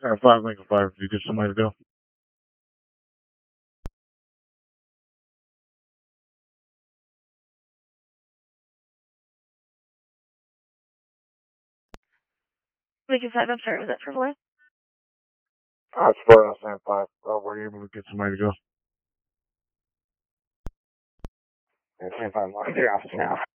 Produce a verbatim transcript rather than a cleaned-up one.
Alright, five Lincoln five, if you get somebody to go. Lincoln five, I'm sorry, was that for what? Alright, Spur on Sam five. Uh, were you able to get somebody to go? Yeah, Sam five, I'm in the office now.